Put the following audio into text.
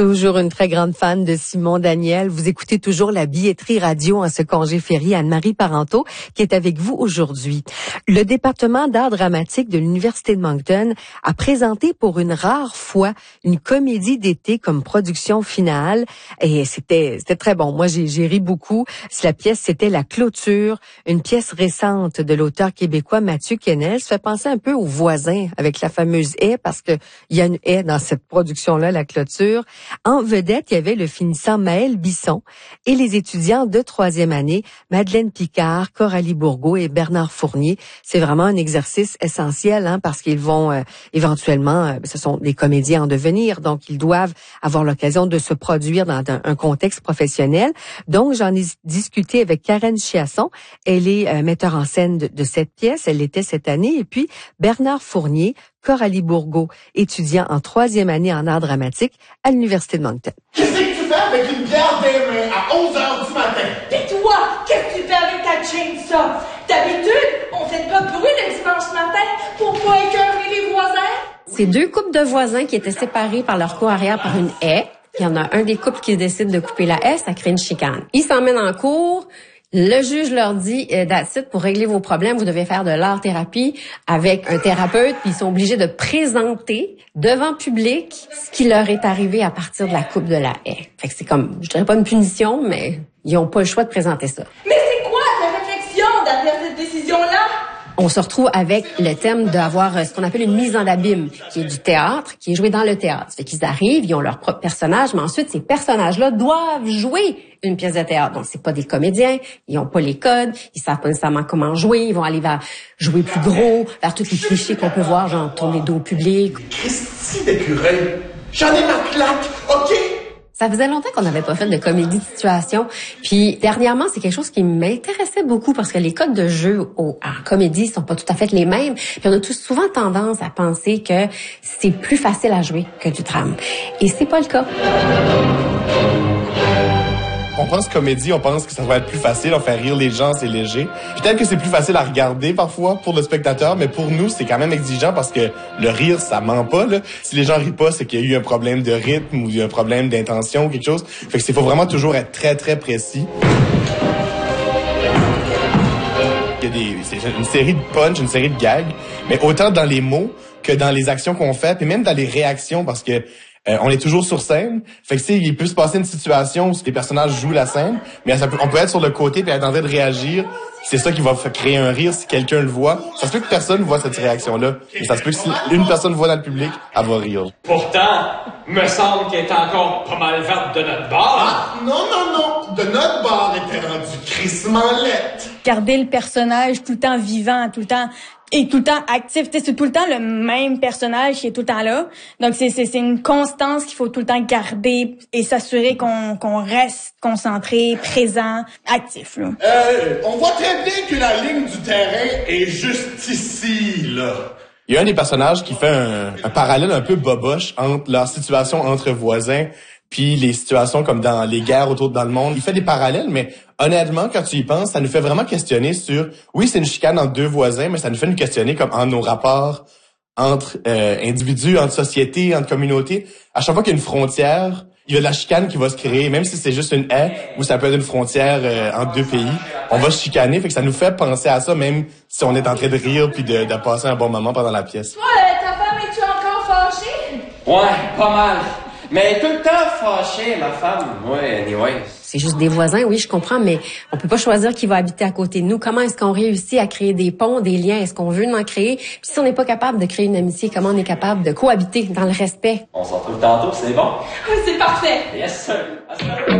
Toujours une très grande fan de Simon Daniel. Vous écoutez toujours la billetterie radio en ce congé férié. Anne-Marie Parenteau qui est avec vous aujourd'hui. Le département d'art dramatique de l'Université de Moncton a présenté pour une rare fois une comédie d'été comme production finale. Et c'était très bon. Moi, j'ai ri beaucoup. La pièce, c'était La Clôture, une pièce récente de l'auteur québécois Mathieu Kennel. Ça fait penser un peu aux Voisins avec la fameuse haie, parce que il y a une haie dans cette production-là, La Clôture. En vedette, il y avait le finissant Maël Bisson et les étudiants de 3e année, Madeleine Picard, Coralie Bourgault et Bernard Fournier. C'est vraiment un exercice essentiel, parce qu'ils vont éventuellement, ce sont des comédiens en devenir, donc ils doivent avoir l'occasion de se produire dans un contexte professionnel. Donc, j'en ai discuté avec Karen Chiasson. Elle est metteur en scène de cette pièce. Elle l'était cette année. Et puis, Bernard Fournier, Coralie Bourgault, étudiant en 3e année en art dramatique à l'Université de Moncton. Qu'est-ce que tu fais avec une bière des mains à 11h du matin? Et toi, qu'est-ce que tu fais avec ta chainsaw? D'habitude, on fait pas de bruit le dimanche matin pour pas écœurer les voisins. C'est 2 couples de voisins qui étaient séparés par leur cour arrière par une haie. Il y en a un des couples qui décide de couper la haie, ça crée une chicane. Ils s'emmènent en cour. Le juge leur dit, that's it, pour régler vos problèmes, vous devez faire de l'art-thérapie avec un thérapeute, puis ils sont obligés de présenter devant public ce qui leur est arrivé à partir de la coupe de la haie. Fait que c'est comme, je dirais pas une punition, mais ils ont pas le choix de présenter ça. Mais c'est quoi ta réflexion derrière cette décision-là? On se retrouve avec le thème d'avoir ce qu'on appelle une mise en abîme, qui est du théâtre, qui est joué dans le théâtre. Ça fait qu'ils arrivent, ils ont leur propre personnage, mais ensuite, ces personnages-là doivent jouer une pièce de théâtre. Donc, c'est pas des comédiens, ils ont pas les codes, ils savent pas nécessairement comment jouer, ils vont aller vers jouer plus gros, vers tous les clichés qu'on peut voir, genre tourner dos au public. Christy d'écureuil, j'en ai ma claque, OK? Ça faisait longtemps qu'on n'avait pas fait de comédie de situation. Puis, dernièrement, c'est quelque chose qui m'intéressait beaucoup parce que les codes de jeu en comédie sont pas tout à fait les mêmes. Puis, on a tous souvent tendance à penser que c'est plus facile à jouer que du drame. Et c'est pas le cas. On pense comédie, on pense que ça va être plus facile, on fait rire les gens, c'est léger. Peut-être que c'est plus facile à regarder parfois pour le spectateur, mais pour nous, c'est quand même exigeant parce que le rire, ça ment pas, là. Si les gens rient pas, c'est qu'il y a eu un problème de rythme ou il y a un problème d'intention ou quelque chose. Fait que faut vraiment toujours être très, très précis. C'est une série de punch, une série de gags, mais autant dans les mots que dans les actions qu'on fait, puis même dans les réactions, parce que on est toujours sur scène. Fait que il peut se passer une situation où les personnages jouent la scène, mais on peut être sur le côté puis être en train de réagir. C'est ça qui va créer un rire si quelqu'un le voit. Ça se peut que personne voit cette réaction-là, mais ça se peut que si une personne voit dans le public, elle va rire. Pourtant, me semble qu'elle est encore pas mal verte de notre bord. Ah, non. De notre bord était rendu crissement laite. Garder le personnage tout le temps vivant, tout le temps actif. C'est tout le temps le même personnage qui est tout le temps là. Donc, c'est une constance qu'il faut tout le temps garder et s'assurer qu'on reste concentré, présent, actif, là. On voit très bien que la ligne du terrain est juste ici, là. Il y a un des personnages qui fait un parallèle un peu boboche entre leur situation entre voisins puis les situations comme dans les guerres autour dans le monde. Il fait des parallèles, mais honnêtement, quand tu y penses, ça nous fait vraiment questionner sur... Oui, c'est une chicane entre 2 voisins, mais ça nous fait nous questionner comme en nos rapports entre individus, entre sociétés, entre communautés. À chaque fois qu'il y a une frontière, il y a de la chicane qui va se créer, même si c'est juste une haie ou ça peut être une frontière entre 2 pays. On va se chicaner, fait que ça nous fait penser à ça, même si on est en train de rire puis de passer un bon moment pendant la pièce. Toi, ta femme, es-tu encore fâchée? Ouais, pas mal. Mais tout le temps fâchée, ma femme. Ouais, anyway. C'est juste des voisins, oui, je comprends, mais on peut pas choisir qui va habiter à côté de nous. Comment est-ce qu'on réussit à créer des ponts, des liens? Est-ce qu'on veut en créer? Puis si on n'est pas capable de créer une amitié, comment on est capable de cohabiter dans le respect? On s'en retrouve tantôt, c'est bon? Oui, c'est parfait. Yes, sir.